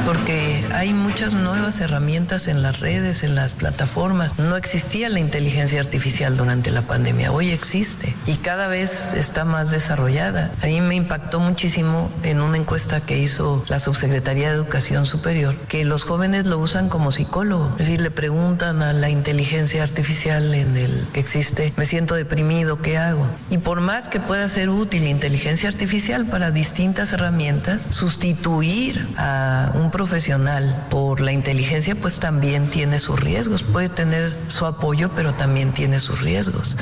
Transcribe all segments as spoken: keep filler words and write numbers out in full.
porque hay muchas nuevas herramientas en las redes, en las plataformas. No existía la inteligencia artificial durante la pandemia, hoy existe y cada vez está más desarrollada. A mí me impactó muchísimo en una encuesta que hizo la Subsecretaría de Educación Superior, que los jóvenes lo usan como psicólogo, es decir, le preguntan a la inteligencia artificial en el que existe, me siento deprimido, ¿qué hago? Y por más que pueda ser útil la inteligencia artificial para distintas herramientas, sustituir a un profesional por la inteligencia pues también tiene sus riesgos, puede tener su apoyo pero también tiene sus riesgos.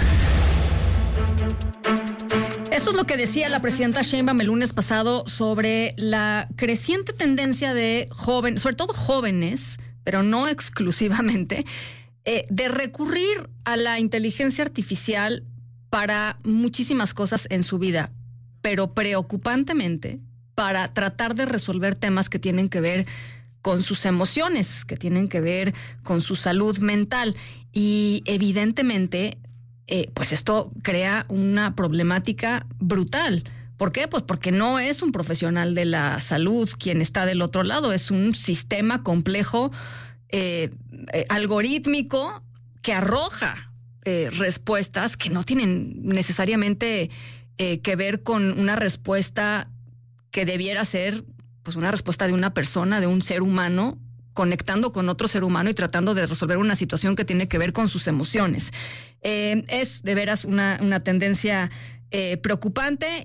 Esto es lo que decía la presidenta Sheinbaum el lunes pasado sobre la creciente tendencia de jóvenes, sobre todo jóvenes, pero no exclusivamente, eh, de recurrir a la inteligencia artificial para muchísimas cosas en su vida, pero preocupantemente para tratar de resolver temas que tienen que ver con sus emociones, que tienen que ver con su salud mental. Y evidentemente, eh, pues esto crea una problemática brutal. ¿Por qué? Pues porque no es un profesional de la salud quien está del otro lado, es un sistema complejo, eh, eh, algorítmico, que arroja eh, respuestas que no tienen necesariamente eh, que ver con una respuesta que debiera ser pues una respuesta de una persona, de un ser humano, conectando con otro ser humano y tratando de resolver una situación que tiene que ver con sus emociones. Eh, es de veras una, una tendencia eh, preocupante,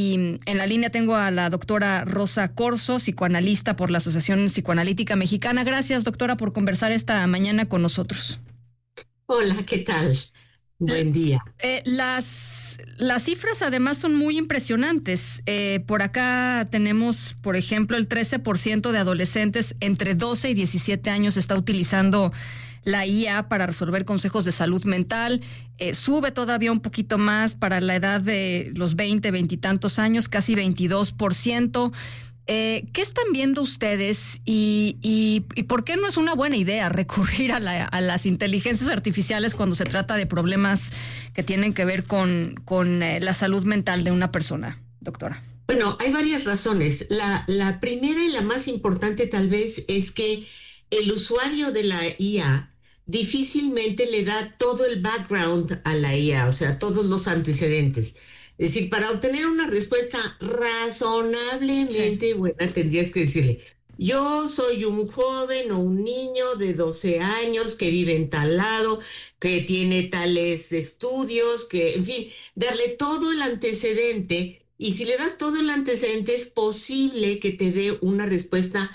y en la línea tengo a la doctora Rosa Corso, psicoanalista por la Asociación Psicoanalítica Mexicana. Gracias, doctora, por conversar esta mañana con nosotros. Hola, ¿qué tal? Buen día. Eh, las... Las cifras además son muy impresionantes. Eh, por acá tenemos, por ejemplo, el trece por ciento de adolescentes entre doce y diecisiete años está utilizando la I A para resolver consejos de salud mental. Eh, sube todavía un poquito más para la edad de los veinte, veintitantos años, casi veintidós por ciento. Eh, ¿Qué están viendo ustedes y, y, y por qué no es una buena idea recurrir a, la, a las inteligencias artificiales cuando se trata de problemas que tienen que ver con, con eh, la salud mental de una persona, doctora? Bueno, hay varias razones. La, la primera y la más importante tal vez es que el usuario de la I A difícilmente le da todo el background a la I A, o sea, todos los antecedentes. Es decir, para obtener una respuesta razonablemente sí. buena, tendrías que decirle, yo soy un joven o un niño de doce años que vive en tal lado, que tiene tales estudios, que, en fin, darle todo el antecedente. Y si le das todo el antecedente, es posible que te dé una respuesta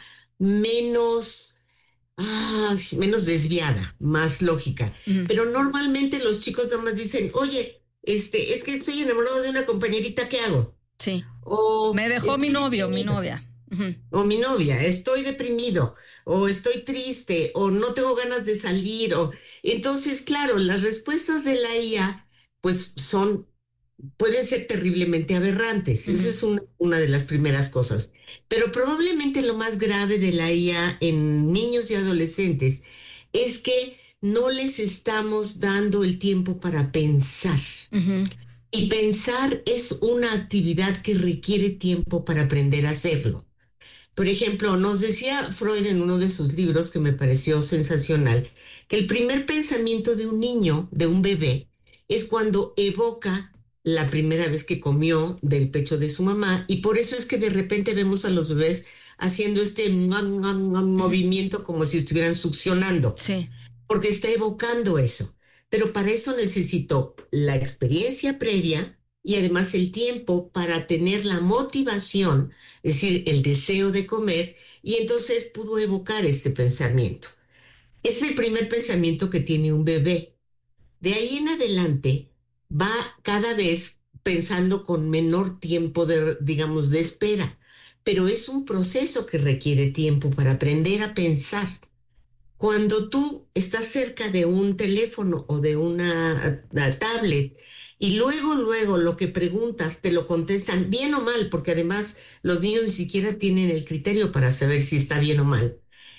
menos, ah, menos desviada, más lógica. Uh-huh. Pero normalmente los chicos nada más dicen, oye, Este, es que estoy enamorado de una compañerita, ¿qué hago? Sí. O me dejó mi novio, deprimido. mi novia. Uh-huh. O mi novia, estoy deprimido, o estoy triste, o no tengo ganas de salir. O... Entonces, claro, las respuestas de la I A, pues son, pueden ser terriblemente aberrantes. Uh-huh. Eso es una, una de las primeras cosas. Pero probablemente lo más grave de la I A en niños y adolescentes es que no les estamos dando el tiempo para pensar. Uh-huh. Y pensar es una actividad que requiere tiempo para aprender a hacerlo. Por ejemplo, nos decía Freud en uno de sus libros, que me pareció sensacional, que el primer pensamiento de un niño, de un bebé, es cuando evoca la primera vez que comió del pecho de su mamá, y por eso es que de repente vemos a los bebés haciendo este mam, mam, mam, movimiento como si estuvieran succionando. Sí. Porque está evocando eso. Pero para eso necesitó la experiencia previa y además el tiempo para tener la motivación, es decir, el deseo de comer, y entonces pudo evocar este pensamiento. Es el primer pensamiento que tiene un bebé. De ahí en adelante va cada vez pensando con menor tiempo de, digamos, de espera. Pero es un proceso que requiere tiempo para aprender a pensar. Cuando tú estás cerca de un teléfono o de una, una tablet y luego, luego lo que preguntas te lo contestan bien o mal, porque además los niños ni siquiera tienen el criterio para saber si está bien o mal,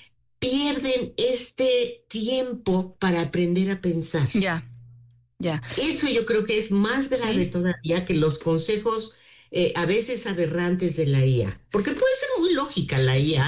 pierden este tiempo para aprender a pensar. Ya, yeah. ya. Yeah. Eso yo creo que es más grave sí. todavía que los consejos eh, a veces aberrantes de la I A. Porque puede ser muy lógica la I A,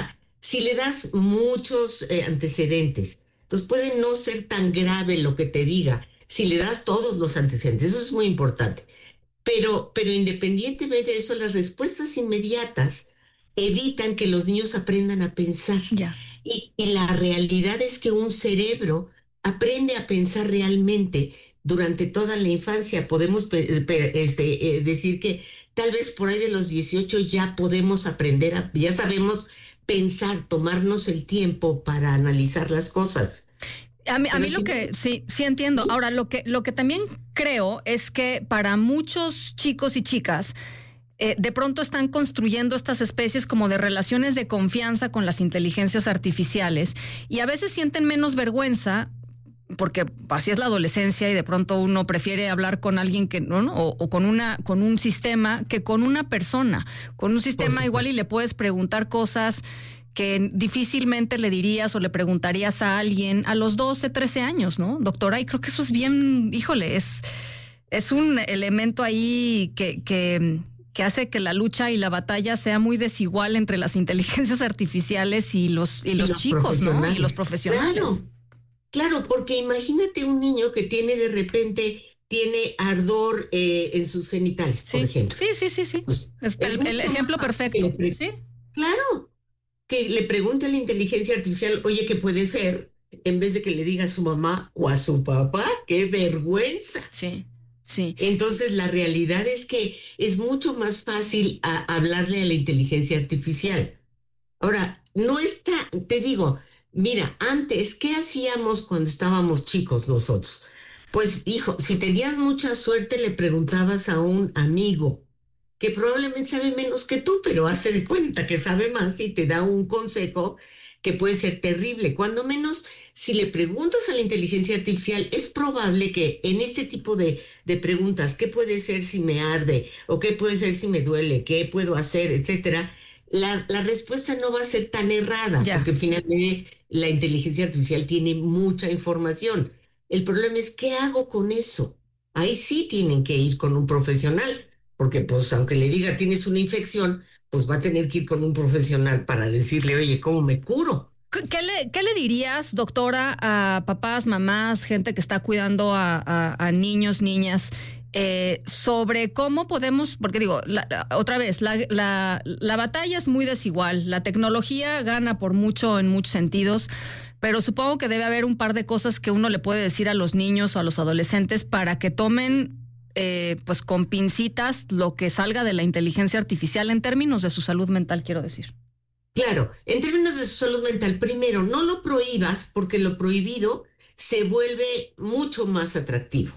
si le das muchos eh, antecedentes, entonces puede no ser tan grave lo que te diga, si le das todos los antecedentes, eso es muy importante. Pero, pero independientemente de eso, las respuestas inmediatas evitan que los niños aprendan a pensar. Ya. Y, y la realidad es que un cerebro aprende a pensar realmente durante toda la infancia. Podemos pe- pe- este, eh, decir que tal vez por ahí de los dieciocho ya podemos aprender, a, ya sabemos pensar, tomarnos el tiempo para analizar las cosas. A mí, a mí Pero lo sí- que, sí, sí entiendo. Ahora, lo que, lo que también creo es que para muchos chicos y chicas, eh, de pronto están construyendo estas especies como de relaciones de confianza con las inteligencias artificiales y a veces sienten menos vergüenza porque así es la adolescencia y de pronto uno prefiere hablar con alguien que no, ¿no? O, o con una, con un sistema que con una persona. Con un sistema igual y le puedes preguntar cosas que difícilmente le dirías o le preguntarías a alguien a los doce, trece años, ¿no? Doctora, y creo que eso es bien, híjole, es, es un elemento ahí que, que, que hace que la lucha y la batalla sea muy desigual entre las inteligencias artificiales y los, y los, y los chicos, ¿no? Y los profesionales. Claro, claro, porque imagínate un niño que tiene de repente, tiene ardor eh, en sus genitales, sí, por ejemplo. Sí, sí, sí, sí. Pues, es el, el ejemplo perfecto. Pre- ¿Sí? Claro. Que le pregunte a la inteligencia artificial, oye, ¿qué puede ser? En vez de que le diga a su mamá o a su papá, ¡qué vergüenza! Sí, sí. Entonces, la realidad es que es mucho más fácil a hablarle a la inteligencia artificial. Ahora, no está, te digo, mira, antes, ¿qué hacíamos cuando estábamos chicos nosotros? Pues, hijo, si tenías mucha suerte, le preguntabas a un amigo que probablemente sabe menos que tú, pero hace de cuenta que sabe más y te da un consejo que puede ser terrible. Cuando menos, si le preguntas a la inteligencia artificial, es probable que en este tipo de, de preguntas, ¿qué puede ser si me arde? ¿O qué puede ser si me duele? ¿Qué puedo hacer? Etcétera. La, la respuesta no va a ser tan errada, Ya. porque finalmente la inteligencia artificial tiene mucha información. El problema es, ¿qué hago con eso? Ahí sí tienen que ir con un profesional. Porque pues aunque le diga tienes una infección, pues va a tener que ir con un profesional para decirle, oye, ¿cómo me curo? ¿Qué le, qué le dirías, doctora, a papás, mamás, gente que está cuidando a, a, a niños, niñas, eh, sobre cómo podemos, porque digo, la, la, otra vez, la, la, la batalla es muy desigual, la tecnología gana por mucho en muchos sentidos, pero supongo que debe haber un par de cosas que uno le puede decir a los niños o a los adolescentes para que tomen Eh, pues con pincitas lo que salga de la inteligencia artificial en términos de su salud mental, quiero decir. Claro, en términos de su salud mental, primero, no lo prohíbas porque lo prohibido se vuelve mucho más atractivo,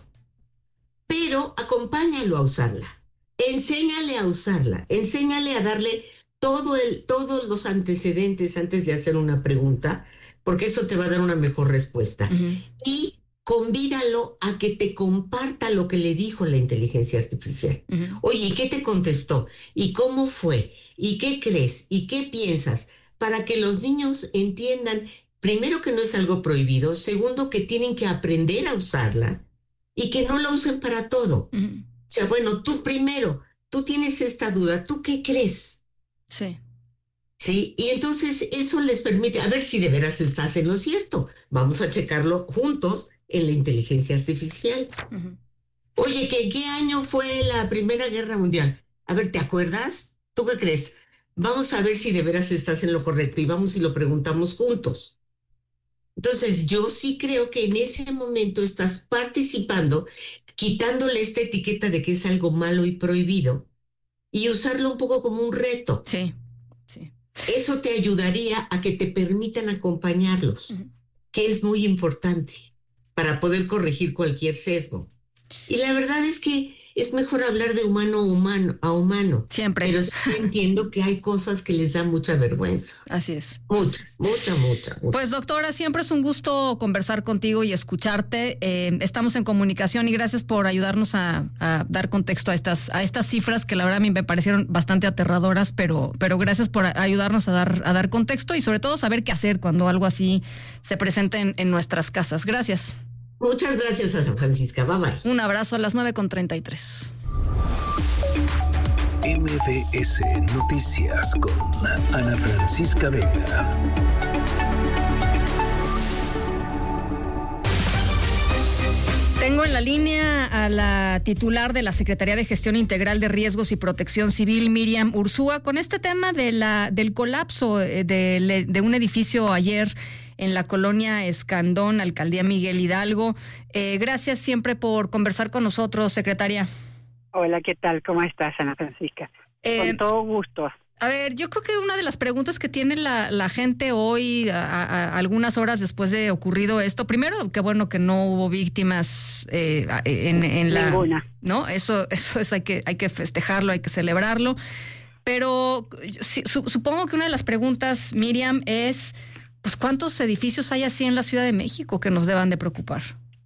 pero acompáñalo a usarla, enséñale a usarla, enséñale a darle todo el, todos los antecedentes antes de hacer una pregunta, porque eso te va a dar una mejor respuesta. Uh-huh. Y convídalo a que te comparta lo que le dijo la inteligencia artificial. Uh-huh. Oye, ¿y qué te contestó? ¿Y cómo fue? ¿Y qué crees? ¿Y qué piensas? Para que los niños entiendan, primero, que no es algo prohibido, segundo, que tienen que aprender a usarla y que no la usen para todo. Uh-huh. O sea, bueno, tú primero, tú tienes esta duda, ¿tú qué crees? Sí. Sí, y entonces eso les permite, a ver si de veras estás en lo cierto. Vamos a checarlo juntos en la inteligencia artificial. Uh-huh. Oye, ¿que qué año fue la Primera Guerra Mundial? A ver, ¿te acuerdas? ¿Tú qué crees? Vamos a ver si de veras estás en lo correcto y vamos y lo preguntamos juntos. Entonces, yo sí creo que en ese momento estás participando, quitándole esta etiqueta de que es algo malo y prohibido y usarlo un poco como un reto. Sí, sí. Eso te ayudaría a que te permitan acompañarlos, uh-huh. que es muy importante para poder corregir cualquier sesgo. Y la verdad es que es mejor hablar de humano a humano, a humano. Siempre. Pero sí entiendo que hay cosas que les da mucha vergüenza. Así es. Mucha, mucha, mucha, mucha. Pues doctora, siempre es un gusto conversar contigo y escucharte. Eh, estamos en comunicación y gracias por ayudarnos a, a dar contexto a estas, a estas cifras que la verdad a mí me parecieron bastante aterradoras, pero, pero gracias por ayudarnos a dar, a dar contexto y sobre todo saber qué hacer cuando algo así se presente en, en nuestras casas. Gracias. Muchas gracias a San Francisca. Bye bye. Un abrazo a las nueve con treinta y tres. M B S Noticias con Ana Francisca Vega. Tengo en la línea a la titular de la Secretaría de Gestión Integral de Riesgos y Protección Civil, Miriam Ursúa, con este tema de la del colapso de, de un edificio ayer en la colonia Escandón, Alcaldía Miguel Hidalgo. Eh, gracias siempre por conversar con nosotros, secretaria. Hola, ¿qué tal? ¿Cómo estás, Ana Francisca? Eh, con todo gusto. A ver, yo creo que una de las preguntas que tiene la, la gente hoy, a, a, algunas horas después de ocurrido esto, primero, qué bueno que no hubo víctimas eh, en, en la... Ninguna. ¿No? Eso, eso es, hay que, hay que festejarlo, hay que celebrarlo. Pero si, su, supongo que una de las preguntas, Miriam, es, pues, ¿cuántos edificios hay así en la Ciudad de México que nos deban de preocupar?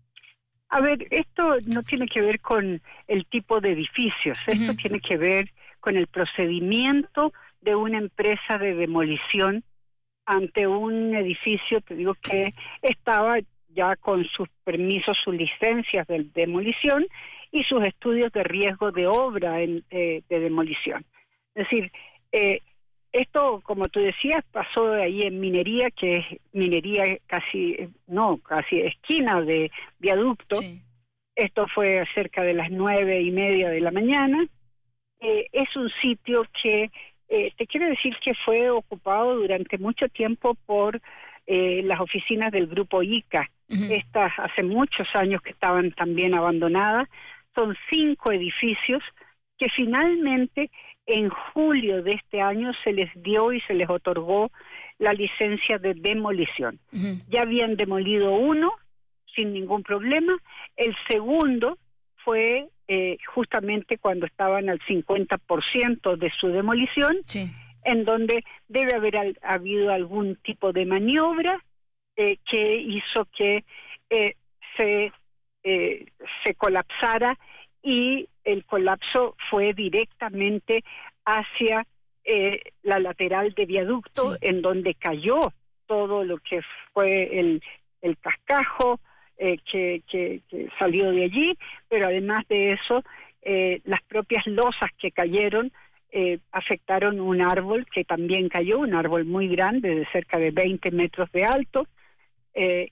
A ver, esto no tiene que ver con el tipo de edificios, esto uh-huh. tiene que ver con el procedimiento de una empresa de demolición ante un edificio, te digo que estaba ya con sus permisos, sus licencias de demolición y sus estudios de riesgo de obra en, eh, de demolición. Es decir, eh, esto, como tú decías, pasó ahí en Minería, que es minería casi, no, casi esquina de Viaducto. Sí. Esto fue cerca de las nueve y media de la mañana. Eh, es un sitio que, eh, te quiero decir que fue ocupado durante mucho tiempo por eh, las oficinas del grupo I C A. Uh-huh. Estas hace muchos años que estaban también abandonadas. Son cinco edificios que finalmente en julio de este año se les dio y se les otorgó la licencia de demolición. Uh-huh. Ya habían demolido uno sin ningún problema. El segundo fue eh, justamente cuando estaban al cincuenta por ciento de su demolición, sí. en donde debe haber al, habido algún tipo de maniobra eh, que hizo que eh, se, eh, se colapsara, y el colapso fue directamente hacia eh, la lateral de Viaducto, sí. en donde cayó todo lo que fue el, el cascajo, Eh, que, que, que salió de allí, pero además de eso, eh, las propias losas que cayeron eh, afectaron un árbol que también cayó, un árbol muy grande, de cerca de veinte metros de alto, eh,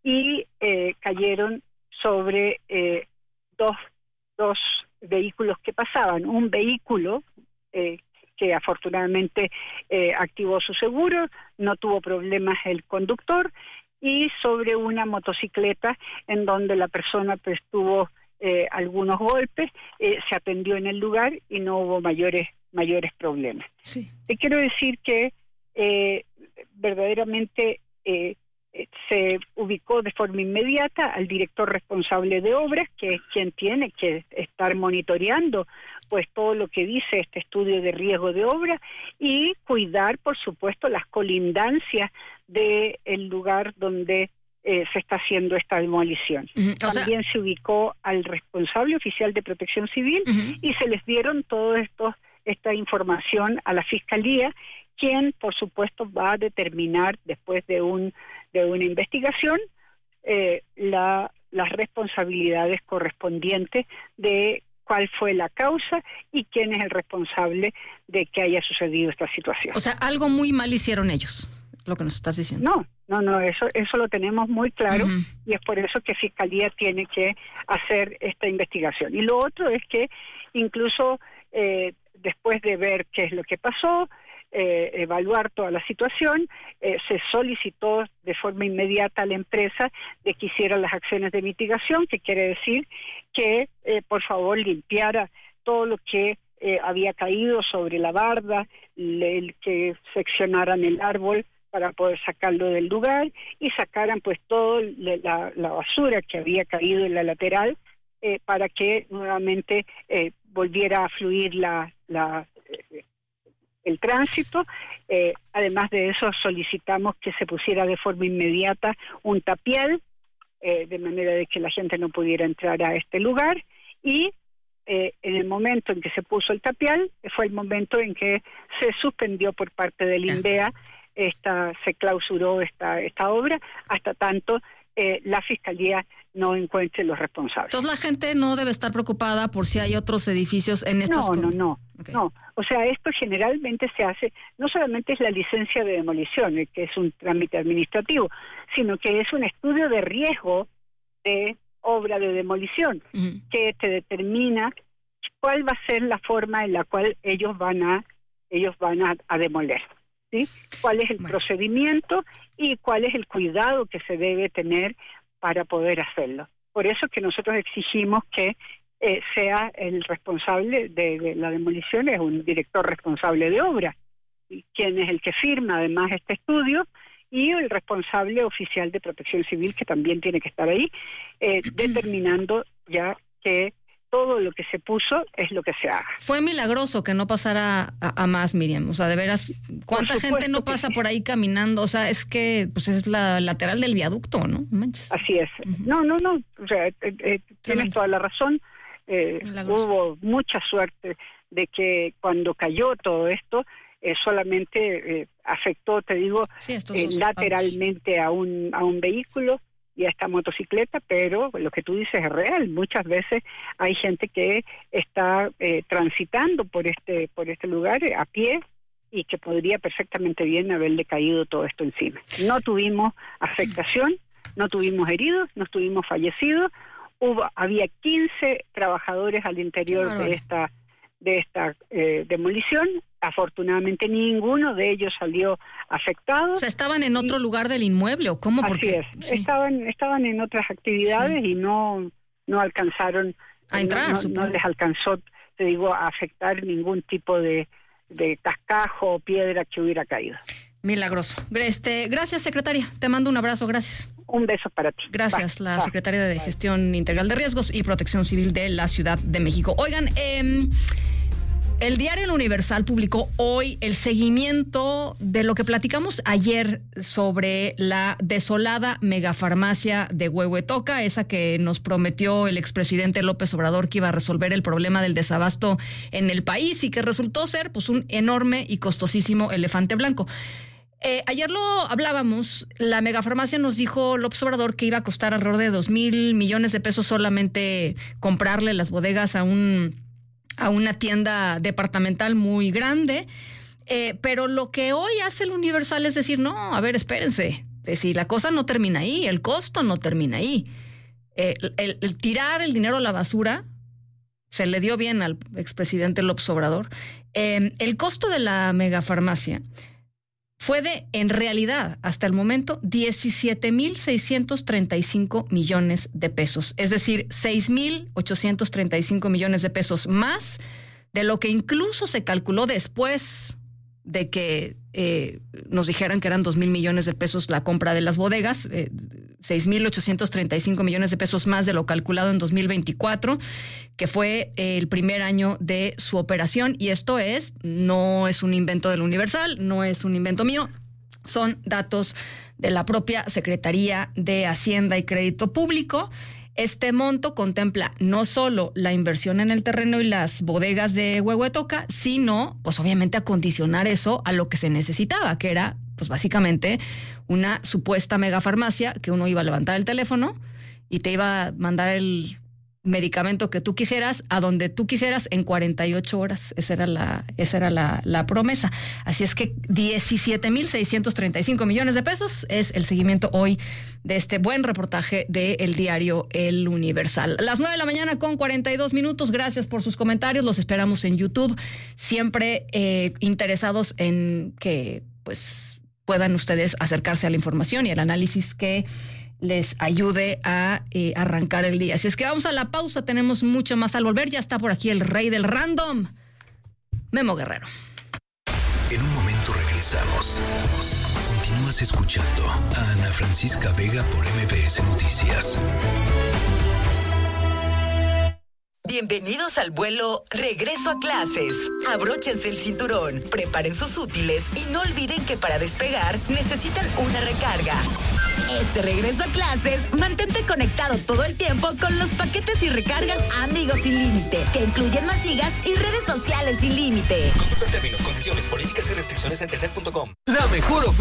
y eh, cayeron sobre eh, dos, dos vehículos que pasaban. Un vehículo eh, que afortunadamente eh, activó su seguro, no tuvo problemas el conductor, y sobre una motocicleta en donde la persona pues tuvo eh, algunos golpes, eh, se atendió en el lugar y no hubo mayores mayores problemas. Sí. Te quiero decir que eh, verdaderamente eh, eh, se ubicó de forma inmediata al director responsable de obras, que es quien tiene que estar monitoreando pues todo lo que dice este estudio de riesgo de obra, y cuidar, por supuesto, las colindancias del lugar donde eh, se está haciendo esta demolición. Uh-huh. También sea... se ubicó al responsable oficial de Protección Civil, uh-huh. y se les dieron todo esto, esta información a la Fiscalía, quien, por supuesto, va a determinar, después de un de una investigación, eh, la, las responsabilidades correspondientes de cuál fue la causa y quién es el responsable de que haya sucedido esta situación. O sea, algo muy mal hicieron ellos, lo que nos estás diciendo. No, no, no, eso eso lo tenemos muy claro, uh-huh. y es por eso que Fiscalía tiene que hacer esta investigación. Y lo otro es que incluso eh, después de ver qué es lo que pasó, eh, evaluar toda la situación, eh, se solicitó de forma inmediata a la empresa de que hiciera las acciones de mitigación, que quiere decir que eh, por favor limpiara todo lo que eh, había caído sobre la barda, el, que seccionaran el árbol para poder sacarlo del lugar y sacaran pues toda la, la basura que había caído en la lateral, eh, para que nuevamente eh, volviera a fluir la, la eh, el tránsito. Eh, además de eso, solicitamos que se pusiera de forma inmediata un tapial, eh, de manera de que la gente no pudiera entrar a este lugar, y eh, en el momento en que se puso el tapial, fue el momento en que se suspendió por parte del INDEA, esta, se clausuró esta, esta obra, hasta tanto eh, la Fiscalía no encuentre los responsables. Entonces la gente no debe estar preocupada por si hay otros edificios en estas... No, no, no, okay. no. O sea, esto generalmente se hace, no solamente es la licencia de demolición, que es un trámite administrativo, sino que es un estudio de riesgo de obra de demolición, uh-huh. que te determina cuál va a ser la forma en la cual ellos van a ellos van a, a demoler, ¿sí? Cuál es el bueno. procedimiento y cuál es el cuidado que se debe tener para poder hacerlo. Por eso es que nosotros exigimos que eh, sea el responsable de, de la demolición, es un director responsable de obra, quien es el que firma además este estudio, y el responsable oficial de Protección Civil, que también tiene que estar ahí, eh, determinando ya que todo lo que se puso es lo que se haga. Fue milagroso que no pasara a, a más, Miriam. O sea, de veras, ¿cuánta gente no pasa sí. por ahí caminando? O sea, es que pues es la lateral del viaducto, ¿no? Manches. Así es. Uh-huh. No, no, no. O sea, eh, eh, tienes toda la razón. Eh, hubo mucha suerte de que cuando cayó todo esto, eh, solamente eh, afectó, te digo, sí, eh, lateralmente a un, a un vehículo y a esta motocicleta, pero lo que tú dices es real. Muchas veces hay gente que está eh, transitando por este por este lugar eh, a pie y que podría perfectamente bien haberle caído todo esto encima. No tuvimos afectación, no tuvimos heridos, no tuvimos fallecidos. Hubo había quince trabajadores al interior claro. de esta de esta eh, demolición. Afortunadamente ninguno de ellos salió afectado. O sea, ¿estaban en otro y, lugar del inmueble o cómo? Así Porque, es, sí. estaban estaban en otras actividades sí. y no no alcanzaron a entrar, no, no, no les alcanzó, te digo, a afectar ningún tipo de, de cascajo o piedra que hubiera caído. Milagroso. Este, gracias, secretaria. Te mando un abrazo, gracias. Un beso para ti. Gracias, bye, la bye, secretaria de bye. Gestión Integral de Riesgos y Protección Civil de la Ciudad de México. Oigan, eh, el diario El Universal publicó hoy el seguimiento de lo que platicamos ayer sobre la desolada megafarmacia de Huehuetoca, esa que nos prometió el expresidente López Obrador que iba a resolver el problema del desabasto en el país y que resultó ser pues un enorme y costosísimo elefante blanco. Eh, ayer lo hablábamos, la megafarmacia nos dijo López Obrador que iba a costar alrededor de dos mil millones de pesos solamente comprarle las bodegas a un a una tienda departamental muy grande, eh, pero lo que hoy hace el Universal es decir, no, a ver, espérense, si la cosa no termina ahí, el costo no termina ahí. Eh, el, el tirar el dinero a la basura se le dio bien al expresidente López Obrador. Eh, el costo de la megafarmacia fue de, en realidad, hasta el momento, diecisiete mil seiscientos treinta y cinco millones de pesos. Es decir, seis mil ochocientos treinta y cinco millones de pesos más de lo que incluso se calculó después de que eh, nos dijeran que eran dos mil millones de pesos la compra de las bodegas, eh, seis mil ochocientos treinta y cinco millones de pesos más de lo calculado en dos mil veinticuatro, que fue eh, el primer año de su operación. Y esto es, no es un invento del Universal, no es un invento mío, son datos de la propia Secretaría de Hacienda y Crédito Público. Este monto contempla no solo la inversión en el terreno y las bodegas de Huehuetoca, sino, pues obviamente, acondicionar eso a lo que se necesitaba, que era, pues básicamente, una supuesta megafarmacia que uno iba a levantar el teléfono y te iba a mandar el medicamento que tú quisieras, a donde tú quisieras, en cuarenta y ocho horas. Esa era la, esa era la, la promesa. Así es que diecisiete mil seiscientos treinta y cinco millones de pesos es el seguimiento hoy de este buen reportaje del diario El Universal. Las nueve de la mañana con cuarenta y dos minutos. Gracias por sus comentarios. Los esperamos en YouTube. Siempre eh, interesados en que, pues, puedan ustedes acercarse a la información y al análisis que les ayude a eh, arrancar el día. Así es que vamos a la pausa, tenemos mucho más al volver. Ya está por aquí el rey del random, Memo Guerrero. En un momento regresamos. Continúas escuchando a Ana Francisca Vega por M B S Noticias. Bienvenidos al vuelo Regreso a Clases. Abróchense el cinturón, preparen sus útiles y no olviden que para despegar necesitan una recarga. Este regreso a clases, mantente conectado todo el tiempo con los paquetes y recargas Amigos Sin Límite, que incluyen más gigas y redes sociales sin límite. Consulta términos, condiciones, políticas y restricciones en telcel punto com. La mejor oferta